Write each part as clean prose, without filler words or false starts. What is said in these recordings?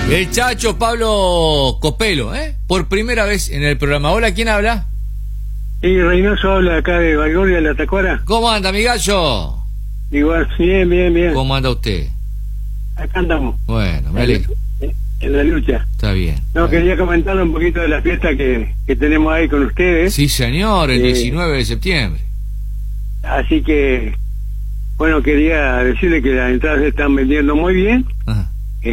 El Chacho Pablo Copelo, por primera vez en el programa. Hola, ¿quién habla? Sí, Reynoso habla acá de Valgoria, de la Tacuara. ¿Cómo anda, amigallo? Igual, bien. ¿Cómo anda usted? Acá andamos. Bueno, me alegro. En la lucha. Está bien. Quería comentar un poquito de la fiesta que tenemos ahí con ustedes. Sí, señor, el 19 de septiembre. Así que, bueno, quería decirle que las entradas se están vendiendo muy bien. Ajá.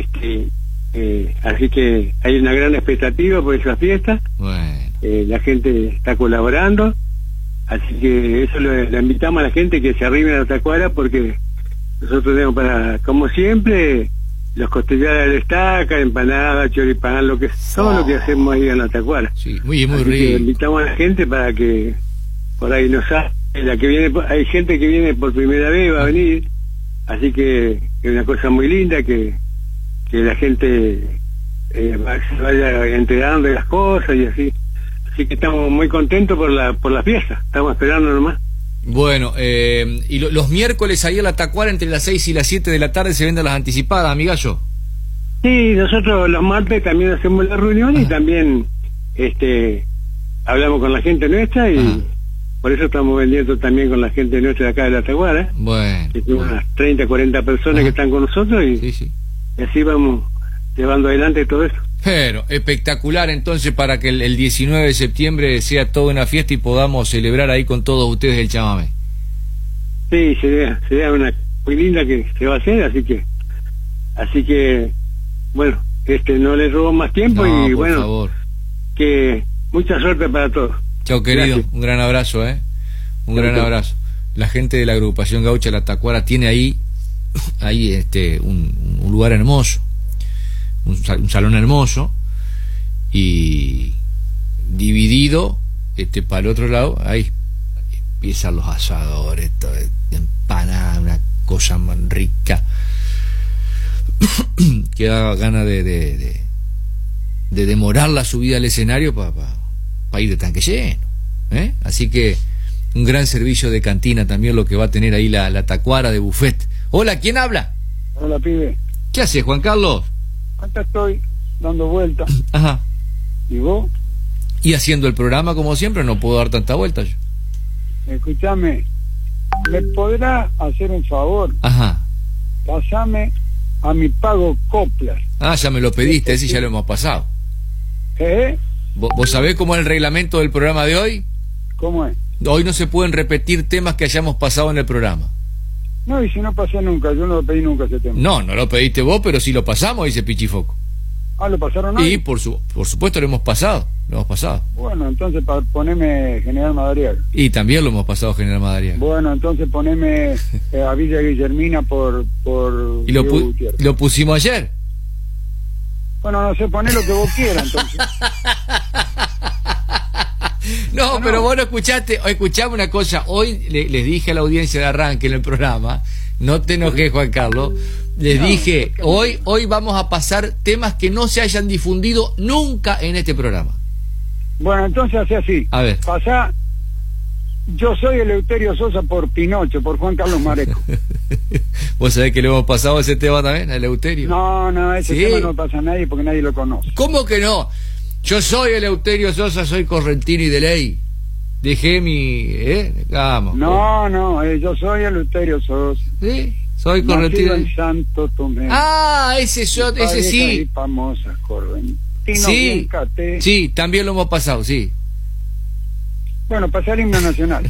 Así que hay una gran expectativa por esa fiesta. Bueno. La gente está colaborando. Así que eso le invitamos a la gente que se arrime a la Tacuara, porque nosotros tenemos para, como siempre, los costelladas de estaca, empanadas, choripán, todo lo que hacemos ahí en la Tacuara. Sí, muy así rico. Que invitamos a la gente para que por ahí nos haga. La que viene, hay gente que viene por primera vez, va a venir. Así que es una cosa muy linda que la gente se vaya enterando de las cosas y así. Así que estamos muy contentos por la fiesta. Estamos esperando nomás. Bueno, y los miércoles ahí en la Tacuara entre las 6 y las 7 de la tarde se venden las anticipadas, amigallo. Sí, nosotros los martes también hacemos la reunión. Ajá. Y también hablamos con la gente nuestra y ajá. Por eso estamos vendiendo también con la gente nuestra de acá de la Tacuara. Bueno. Unas 30, 40 personas ajá. Que están con nosotros y así vamos llevando adelante todo eso. Pero espectacular entonces para que el 19 de septiembre sea toda una fiesta y podamos celebrar ahí con todos ustedes el chamamé. Sí, sería una muy linda que se va a hacer, así que bueno, no les robo más tiempo y por bueno, favor. Que mucha suerte para todos. Chao, querido. Gracias. Un gran abrazo, un gran abrazo. La gente de la agrupación Gaucha La Tacuara tiene ahí un lugar hermoso. Un salón hermoso y dividido para el otro lado, ahí empiezan los asadores, todo, empanada, una cosa más rica que da ganas de demorar la subida al escenario para ir de tanque lleno, así que un gran servicio de cantina también lo que va a tener ahí la Tacuara de buffet. Hola, ¿quién habla? Hola, pibe. ¿Qué haces, Juan Carlos? Acá estoy dando vueltas. Ajá. ¿Y vos? Y haciendo el programa como siempre, no puedo dar tanta vuelta yo. Escúchame, ¿me podrá hacer un favor? Ajá. Pasame a mi pago coplas. Ah, ya me lo pediste, ese ya lo hemos pasado. ¿Eh? ¿Vos sabés cómo es el reglamento del programa de hoy? ¿Cómo es? Hoy no se pueden repetir temas que hayamos pasado en el programa. No, y si no pasé nunca, yo no lo pedí nunca ese tema. No lo pediste vos, pero sí lo pasamos, dice Pichifoco. Ah, ¿lo pasaron hoy? Y por supuesto lo hemos pasado. Bueno, entonces poneme General Madariaga. Y también lo hemos pasado General Madariaga. Bueno, entonces poneme a Villa Guillermina por ¿Y lo pusimos ayer? Bueno, no sé, poné lo que vos quieras, entonces. No, pero vos no escuchaste, escuchame una cosa, hoy les dije a la audiencia de arranque en el programa, no te enojes, Juan Carlos, dije, hoy vamos a pasar temas que no se hayan difundido nunca en este programa. Bueno, entonces hace así. A ver. Pasá, Yo soy Eleuterio Sosa por Pinocho, por Juan Carlos Mareco. ¿Vos sabés que le hemos pasado ese tema también, a Eleuterio? No, ese tema no pasa a nadie porque nadie lo conoce. ¿Cómo que no? Yo soy Eleuterio Sosa, soy correntino y de ley. Dejé mi... Vamos. No, yo soy Eleuterio Sosa. Sí, soy correntino. Nacido en Santo Tomé. Ese sí. Y famosas correntinos. Sí, sí, también lo hemos pasado, sí. Bueno, pasar el himno nacional.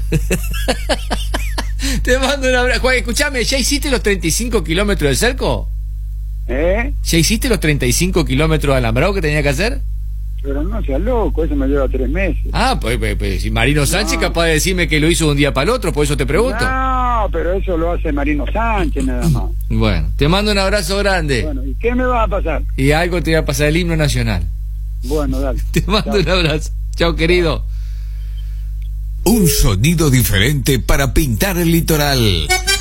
Te mando un abrazo. Juan, escuchame, ¿ya hiciste los 35 kilómetros del cerco? ¿Ya hiciste los 35 kilómetros de alambrado que tenía que hacer? Pero no seas loco, eso me lleva 3 meses. Pues si Marino Sánchez capaz de decirme que lo hizo de un día para el otro, por eso te pregunto. No, pero eso lo hace Marino Sánchez nada más. Bueno, te mando un abrazo grande. Bueno, ¿y qué me va a pasar? Y algo te va a pasar, el himno nacional. Bueno, dale. Te mando un abrazo. Chao, querido. Un sonido diferente para pintar el litoral.